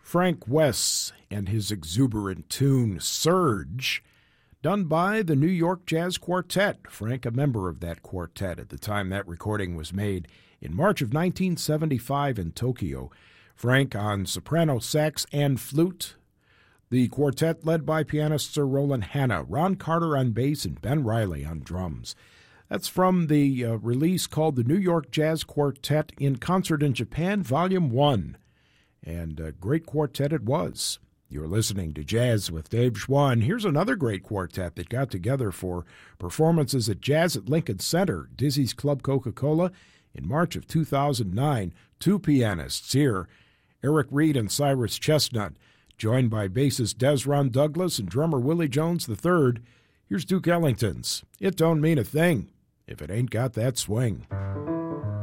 Frank West and his exuberant tune, Surge, done by the New York Jazz Quartet. Frank, a member of that quartet at the time that recording was made in March of 1975 in Tokyo. Frank on soprano sax and flute. The quartet led by pianist Sir Roland Hanna, Ron Carter on bass, and Ben Riley on drums. That's from the release called the New York Jazz Quartet in Concert in Japan, Volume 1. And a great quartet it was. You're listening to Jazz with Dave Schwann. Here's another great quartet that got together for performances at Jazz at Lincoln Center, Dizzy's Club Coca-Cola, in March of 2009. Two pianists here, Eric Reed and Cyrus Chestnut, joined by bassist Desron Douglas and drummer Willie Jones III. Here's Duke Ellington's It Don't Mean a Thing If It Ain't Got That Swing.